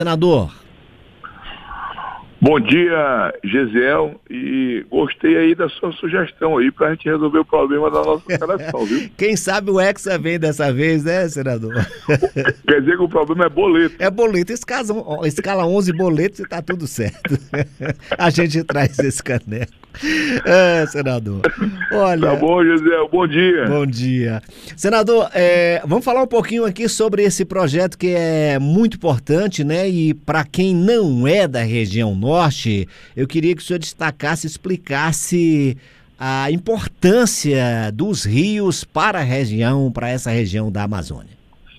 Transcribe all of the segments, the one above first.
Senador. Bom dia, Gesiel, e gostei aí da sua sugestão aí pra gente resolver o problema da nossa seleção, viu? Quem sabe o Hexa vem dessa vez, né, senador? Quer dizer que o problema é boleto. É boleto, escala 11 boletos e tá tudo certo. A gente traz esse caneco. Senador, olha... Tá bom, Gesiel, bom dia. Bom dia. Senador, vamos falar um pouquinho aqui sobre esse projeto que é muito importante, né? E para quem não é da região norte, eu queria que o senhor destacasse, explicasse a importância dos rios para a região, para essa região da Amazônia.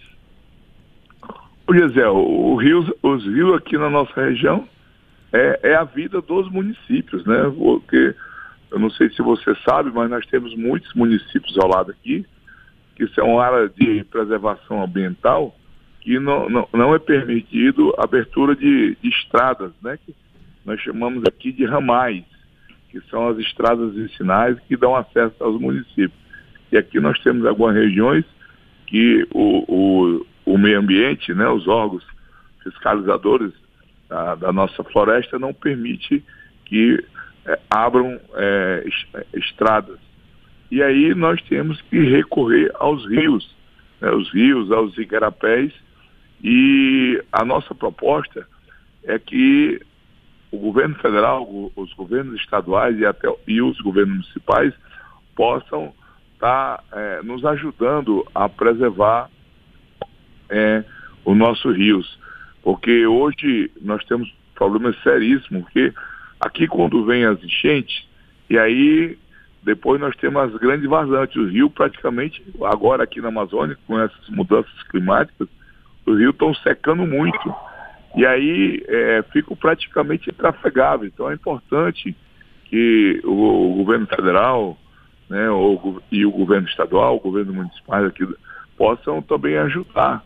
Ô, Gesiel, os rios aqui na nossa região é a vida dos municípios, né? Porque eu não sei se você sabe, mas nós temos muitos municípios ao lado aqui, que são áreas de preservação ambiental, que não é permitido a abertura de estradas, né? Que nós chamamos aqui de ramais, que são as estradas vicinais que dão acesso aos municípios. E aqui nós temos algumas regiões que o meio ambiente, né, os órgãos fiscalizadores da nossa floresta não permite que abram estradas. E aí nós temos que recorrer aos rios, né, aos igarapés, e a nossa proposta é que o governo federal, os governos estaduais e os governos municipais possam estar nos ajudando a preservar os nossos rios. Porque hoje nós temos problemas seríssimos, porque aqui quando vem as enchentes, e aí depois nós temos as grandes vazantes. Os rios praticamente, agora aqui na Amazônia, com essas mudanças climáticas, os rios estão secando muito. E aí ficam praticamente intrafegáveis. Então é importante que o governo federal, né, e o governo estadual, o governo municipal aqui, possam também ajudar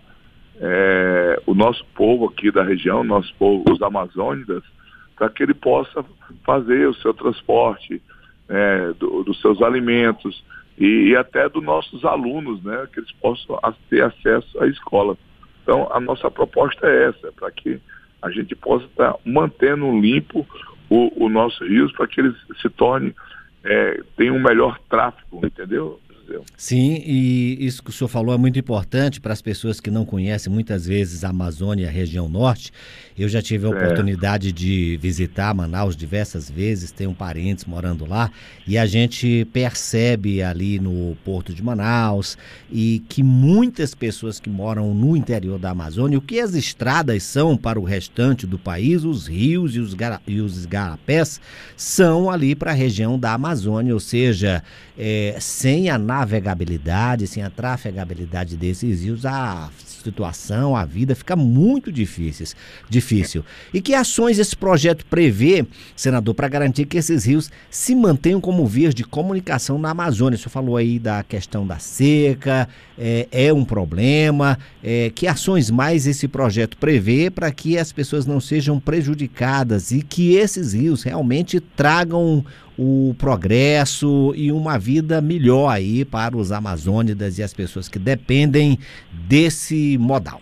o nosso povo aqui da região, nosso povo, os amazônicos, para que ele possa fazer o seu transporte dos seus alimentos e até dos nossos alunos, né, que eles possam ter acesso à escola. Então, a nossa proposta é essa, para que a gente possa estar mantendo limpo o nosso rios, para que eles se tornem, tenham um melhor tráfego, entendeu? Sim, e isso que o senhor falou é muito importante para as pessoas que não conhecem muitas vezes a Amazônia e a região norte. Eu já tive a oportunidade de visitar Manaus diversas vezes, tenho parentes morando lá, e a gente percebe ali no Porto de Manaus e que muitas pessoas que moram no interior da Amazônia, o que as estradas são para o restante do país, os rios e os igarapés são ali para a região da Amazônia, ou seja, sem a navegabilidade, sem a trafegabilidade desses rios, a situação, a vida fica muito difícil. E que ações esse projeto prevê, senador, para garantir que esses rios se mantenham como vias de comunicação na Amazônia? O senhor falou aí da questão da seca, é um problema. Que ações mais esse projeto prevê para que as pessoas não sejam prejudicadas e que esses rios realmente tragam o progresso e uma vida melhor aí para os amazônidas e as pessoas que dependem desse modal?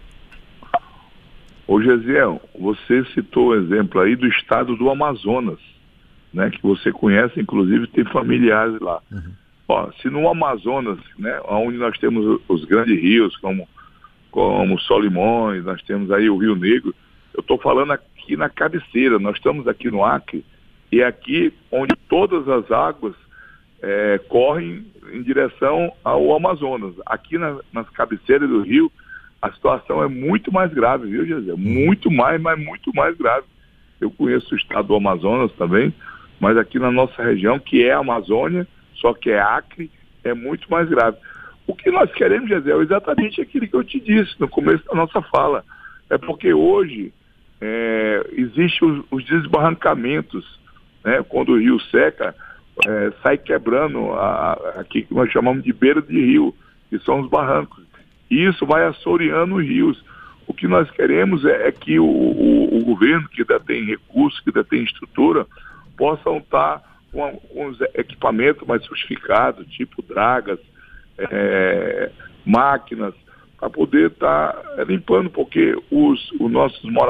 Ô Gesiel, você citou o exemplo aí do estado do Amazonas, né, que você conhece, inclusive tem familiares lá. Uhum. Ó, se no Amazonas, né, onde nós temos os grandes rios, como Solimões, nós temos aí o Rio Negro, eu estou falando aqui na cabeceira, nós estamos aqui no Acre, e é aqui onde todas as águas correm em direção ao Amazonas. Aqui nas cabeceiras do rio, a situação é muito mais grave, viu, José? Muito mais, mas muito mais grave. Eu conheço o estado do Amazonas também, mas aqui na nossa região, que é a Amazônia, só que é Acre, é muito mais grave. O que nós queremos, José, é exatamente aquilo que eu te disse no começo da nossa fala. É porque hoje existem os desbarrancamentos, né? Quando o rio seca, sai quebrando aqui que nós chamamos de beira de rio, que são os barrancos. E isso vai assoreando os rios. O que nós queremos é que o governo, que ainda tem recursos, que ainda tem estrutura, possam estar com os equipamentos mais sofisticados, tipo dragas, máquinas, para poder estar limpando, porque os nossos moradores